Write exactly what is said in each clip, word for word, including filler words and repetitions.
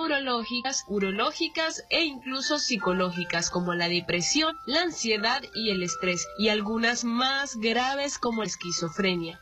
neurológicas, urológicas e incluso psicológicas como la depresión, la ansiedad y el estrés, y algunas más graves como la esquizofrenia.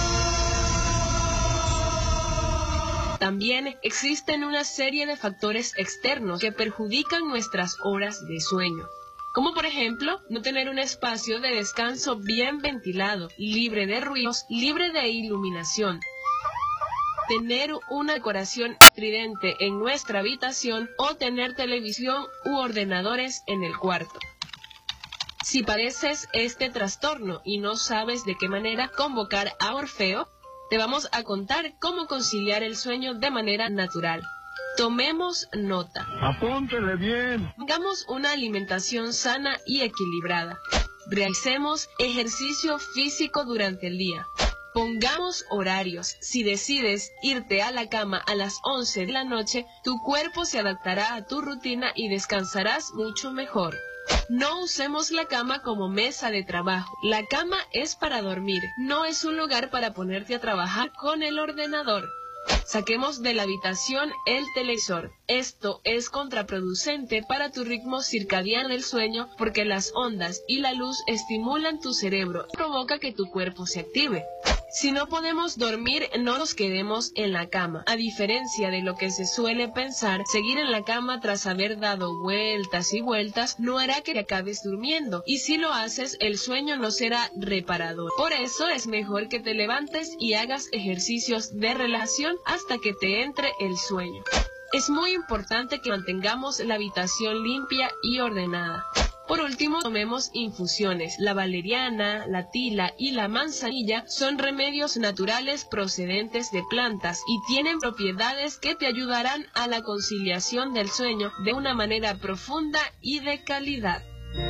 También existen una serie de factores externos que perjudican nuestras horas de sueño, como por ejemplo no tener un espacio de descanso bien ventilado, libre de ruidos, libre de iluminación, tener una decoración estridente en nuestra habitación o tener televisión u ordenadores en el cuarto. Si padeces este trastorno y no sabes de qué manera convocar a Orfeo, te vamos a contar cómo conciliar el sueño de manera natural. Tomemos nota. Apúntele bien. Hagamos una alimentación sana y equilibrada. Realicemos ejercicio físico durante el día. Pongamos horarios. Si decides irte a la cama a las once de la noche, tu cuerpo se adaptará a tu rutina y descansarás mucho mejor. No usemos la cama como mesa de trabajo. La cama es para dormir, no es un lugar para ponerte a trabajar con el ordenador. Saquemos de la habitación el televisor. Esto es contraproducente para tu ritmo circadiano del sueño porque las ondas y la luz estimulan tu cerebro y provoca que tu cuerpo se active. Si no podemos dormir, no nos quedemos en la cama. A diferencia de lo que se suele pensar, seguir en la cama tras haber dado vueltas y vueltas no hará que te acabes durmiendo. Y si lo haces, el sueño no será reparador. Por eso es mejor que te levantes y hagas ejercicios de relajación hasta que te entre el sueño. Es muy importante que mantengamos la habitación limpia y ordenada. Por último, tomemos infusiones. La valeriana, la tila y la manzanilla son remedios naturales procedentes de plantas y tienen propiedades que te ayudarán a la conciliación del sueño de una manera profunda y de calidad.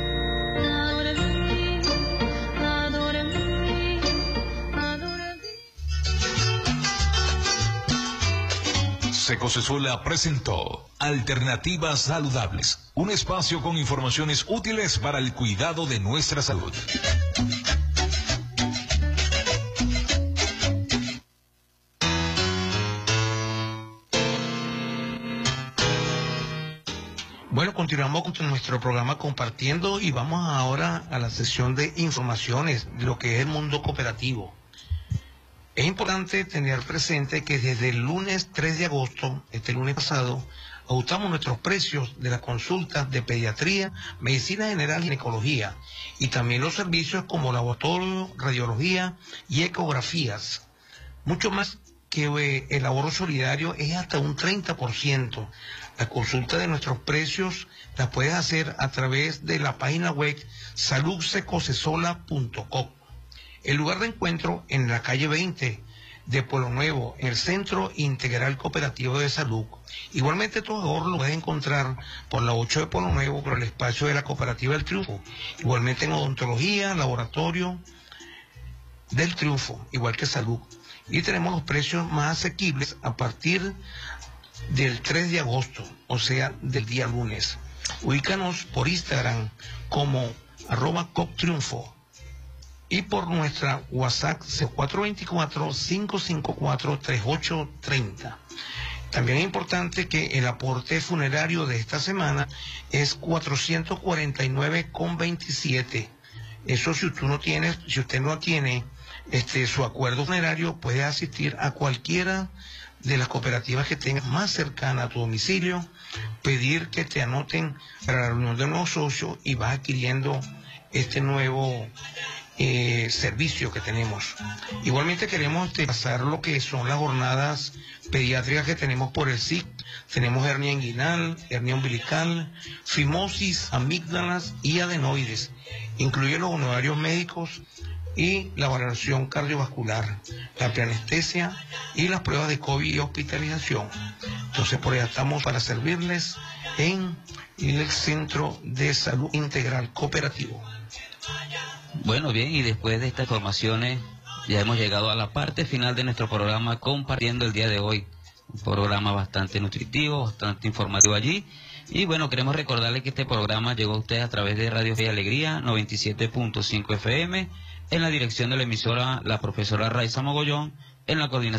Secosesola presentó Alternativas Saludables, un espacio con informaciones útiles para el cuidado de nuestra salud. Bueno, continuamos con nuestro programa compartiendo y vamos ahora a la sesión de informaciones de lo que es el mundo cooperativo. Es importante tener presente que desde el lunes tres de agosto, este lunes pasado, ajustamos nuestros precios de las consultas de pediatría, medicina general y ginecología, y también los servicios como laboratorio, radiología y ecografías. Mucho más que eh, el ahorro solidario es hasta un treinta por ciento. La consulta de nuestros precios la puedes hacer a través de la página web salud secosesola punto com. El lugar de encuentro en la calle veinte de Pueblo Nuevo, en el Centro Integral Cooperativo de Salud. Igualmente tu ahorro lo puedes encontrar por la ocho de Pueblo Nuevo, por el espacio de la Cooperativa del Triunfo. Igualmente en odontología, laboratorio del Triunfo, igual que salud. Y tenemos los precios más asequibles a partir del tres de agosto, o sea, del día lunes. Ubícanos por Instagram como arroba coptriunfo. Y por nuestra WhatsApp cuatro dos cuatro, cinco cinco cuatro, tres ocho tres cero. También es importante que el aporte funerario de esta semana es cuatrocientos cuarenta y nueve con veintisiete. Eso si usted no tiene, si usted no tiene este, su acuerdo funerario, puede asistir a cualquiera de las cooperativas que tenga más cercana a tu domicilio, pedir que te anoten para la reunión de nuevos socios y vas adquiriendo este nuevo Eh, servicio que tenemos. Igualmente queremos este, pasar lo que son las jornadas pediátricas que tenemos por el S I C. Tenemos hernia inguinal, hernia umbilical, fimosis, amígdalas y adenoides. Incluye los honorarios médicos y la valoración cardiovascular, la preanestesia y las pruebas de COVID y hospitalización. Entonces por allá estamos para servirles en el Centro de Salud Integral Cooperativo. Bueno, bien, y después de estas informaciones ya hemos llegado a la parte final de nuestro programa compartiendo el día de hoy. Un programa bastante nutritivo, bastante informativo allí. Y bueno, queremos recordarle que este programa llegó a ustedes a través de Radio Fe y Alegría noventa y siete punto cinco F M, en la dirección de la emisora la profesora Raiza Mogollón, en la coordinación